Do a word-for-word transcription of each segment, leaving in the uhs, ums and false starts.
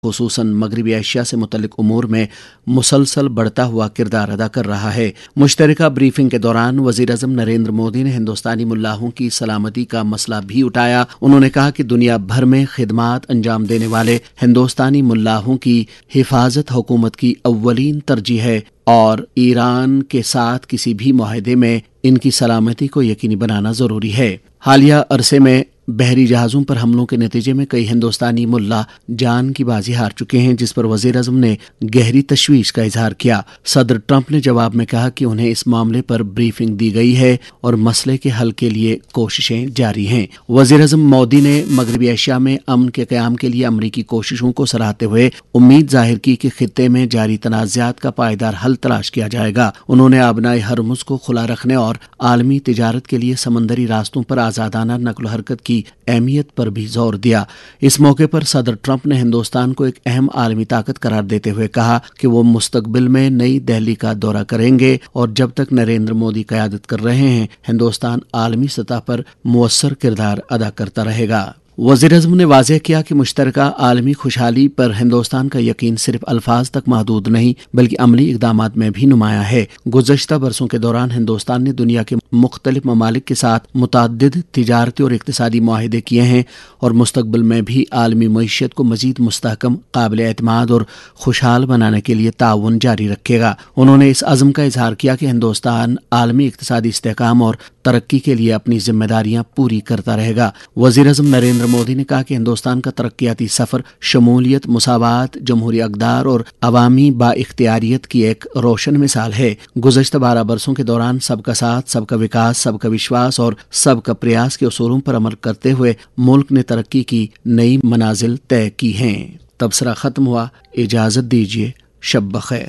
خصوصاً مغربی ایشیا سے متعلق امور میں مسلسل بڑھتا ہوا کردار ادا کر رہا ہے۔ مشترکہ بریفنگ کے دوران وزیر اعظم نریندر مودی نے ہندوستانی ملاحوں کی سلامتی کا مسئلہ بھی اٹھایا۔ انہوں نے کہا کہ دنیا بھر میں خدمات انجام دینے والے ہندوستانی ملاحوں کی حفاظت حکومت کی اولین ترجیح ہے اور ایران کے ساتھ کسی بھی معاہدے میں ان کی سلامتی کو یقینی بنانا ضروری ہے۔ حالیہ عرصے میں بحری جہازوں پر حملوں کے نتیجے میں کئی ہندوستانی ملا جان کی بازی ہار چکے ہیں، جس پر وزیر اعظم نے گہری تشویش کا اظہار کیا۔ صدر ٹرمپ نے جواب میں کہا کہ انہیں اس معاملے پر بریفنگ دی گئی ہے اور مسئلے کے حل کے لیے کوششیں جاری ہیں۔ وزیر اعظم مودی نے مغربی ایشیا میں امن کے قیام کے لیے امریکی کوششوں کو سراہتے ہوئے امید ظاہر کی کہ خطے میں جاری تنازعات کا پائیدار حل تلاش کیا جائے گا۔ انہوں نے آبنائے ہرمز کو کھلا رکھنے اور عالمی تجارت کے لیے سمندری راستوں پر آزادانہ نقل و حرکت کی اہمیت پر بھی زور دیا۔ اس موقع پر صدر ٹرمپ نے ہندوستان کو ایک اہم عالمی طاقت قرار دیتے ہوئے کہا کہ وہ مستقبل میں نئی دہلی کا دورہ کریں گے اور جب تک نریندر مودی قیادت کر رہے ہیں ہندوستان عالمی سطح پر مؤثر کردار ادا کرتا رہے گا۔ وزیر اعظم نے واضح کیا کہ مشترکہ عالمی خوشحالی پر ہندوستان کا یقین صرف الفاظ تک محدود نہیں بلکہ عملی اقدامات میں بھی نمایاں ہے۔ گزشتہ برسوں کے دوران ہندوستان نے دنیا کے مختلف ممالک کے ساتھ متعدد تجارتی اور اقتصادی معاہدے کیے ہیں اور مستقبل میں بھی عالمی معیشت کو مزید مستحکم، قابل اعتماد اور خوشحال بنانے کے لیے تعاون جاری رکھے گا۔ انہوں نے اس عزم کا اظہار کیا کہ ہندوستان عالمی اقتصادی استحکام اور ترقی کے لیے اپنی ذمہ داریاں پوری کرتا رہے گا۔ وزیر اعظم نریندر مودی نے کہا کہ ہندوستان کا ترقیاتی سفر شمولیت، مساوات، جمہوری اقدار اور عوامی با اختیاریت کی ایک روشن مثال ہے۔ گزشتہ بارہ برسوں کے دوران سب کا ساتھ، سب کا وکاس، سب کا وشواس اور سب کا پریاس کے اصولوں پر عمل کرتے ہوئے ملک نے ترقی کی نئی منازل طے کی ہیں۔ تبصرہ ختم ہوا۔ اجازت دیجیے۔ شب بخیر۔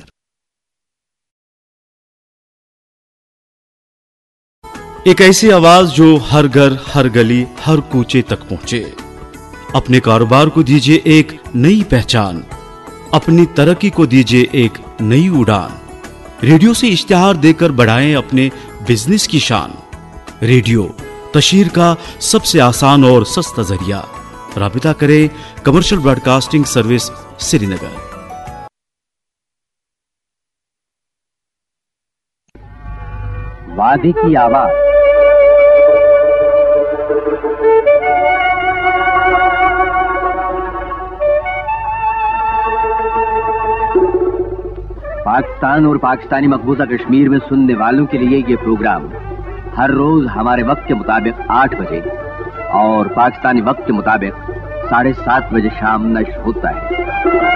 ایک ایسی آواز جو ہر گھر، ہر گلی، ہر کوچے تک پہنچے۔ اپنے کاروبار کو دیجیے ایک نئی پہچان، اپنی ترقی کو دیجیے ایک نئی اڑان۔ ریڈیو سے اشتہار دے کر بڑھائیں اپنے بزنس کی شان۔ ریڈیو تشہیر کا سب سے آسان اور سستا ذریعہ۔ رابطہ کریں کمرشل براڈ کاسٹنگ سروس، سری نگر۔ وادی کی آواز۔ پاکستان اور پاکستانی مقبوضہ کشمیر میں سننے والوں کے لیے یہ پروگرام ہر روز ہمارے وقت کے مطابق آٹھ بجے اور پاکستانی وقت کے مطابق ساڑھے سات بجے شام نشر ہوتا ہے۔